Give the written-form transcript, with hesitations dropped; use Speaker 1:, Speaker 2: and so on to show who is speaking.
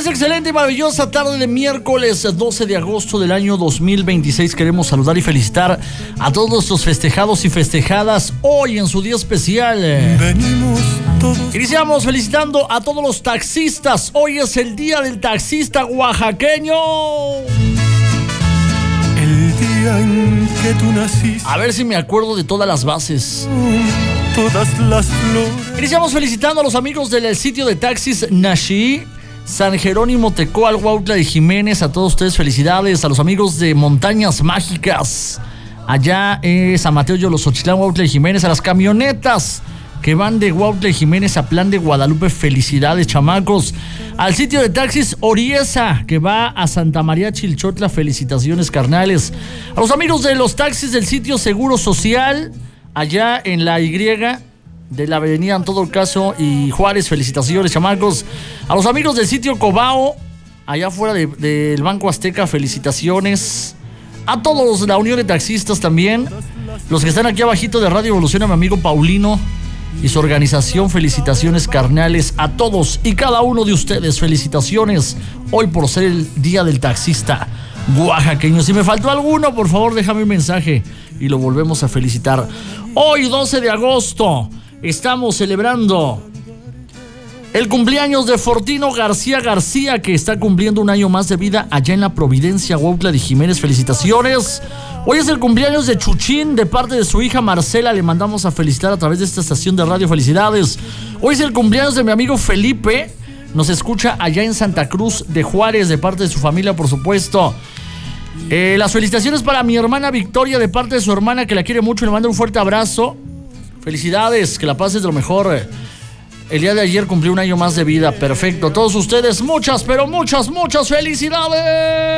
Speaker 1: esta excelente y maravillosa tarde de miércoles 12 de agosto del año 2026 queremos saludar y felicitar a todos nuestros festejados y festejadas hoy en su día especial.
Speaker 2: Venimos todos.
Speaker 1: Iniciamos felicitando a todos los taxistas. Hoy es el día del taxista oaxaqueño.
Speaker 2: El día en que tú naciste.
Speaker 1: A ver si me acuerdo de todas las bases.
Speaker 2: Todas las flores.
Speaker 1: Iniciamos felicitando a los amigos del sitio de taxis Nashi, San Jerónimo Tecoal, Huautla de Jiménez. A todos ustedes felicidades. A los amigos de Montañas Mágicas, allá en San Mateo Yolosochitlán, Huautla de Jiménez. A las camionetas que van de Huautla de Jiménez a Plan de Guadalupe, felicidades, chamacos. Al sitio de taxis Oriesa, que va a Santa María Chilchotla, felicitaciones, carnales. A los amigos de los taxis del sitio Seguro Social, allá en la Y de la avenida en todo caso y Juárez, felicitaciones, chamacos. A los amigos del sitio Cobao, allá afuera del Banco Azteca, felicitaciones. A todos, la Unión de Taxistas también. Los que están aquí abajito de Radio Evolución, a mi amigo Paulino y su organización, felicitaciones, carnales. A todos y cada uno de ustedes, felicitaciones hoy por ser el día del taxista oaxaqueño. Si me faltó alguno, por favor déjame un mensaje y lo volvemos a felicitar. Hoy 12 de agosto estamos celebrando el cumpleaños de Fortino García García, que está cumpliendo un año más de vida allá en la Providencia, Huautla de Jiménez, felicitaciones. Hoy es el cumpleaños de Chuchín, de parte de su hija Marcela, le mandamos a felicitar a través de esta estación de radio, felicidades. Hoy es el cumpleaños de mi amigo Felipe, nos escucha allá en Santa Cruz de Juárez, de parte de su familia, por supuesto. Las felicitaciones para mi hermana Victoria, de parte de su hermana, que la quiere mucho, le mando un fuerte abrazo. Felicidades, que la pases de lo mejor. El día de ayer cumplió un año más de vida, perfecto. Todos ustedes, muchas, pero muchas, muchas felicidades.